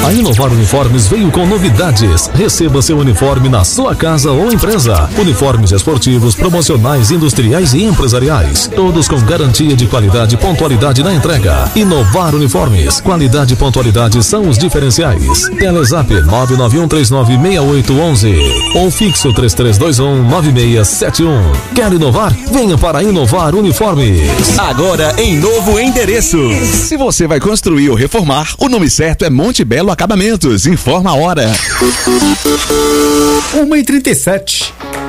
A Inovar Uniformes veio com novidades. Receba seu uniforme na sua casa ou empresa. Uniformes esportivos, promocionais, industriais e empresariais. Todos com garantia de qualidade e pontualidade na entrega. Inovar Uniformes. Qualidade e pontualidade são os diferenciais. Telezap 991396811 ou fixo 33219671. Quer inovar? Venha para Inovar Uniformes. Agora em novo endereço. Se você vai construir ou reformar, o nome certo é Monte Belo Acabamentos. Informa a hora. 1h37.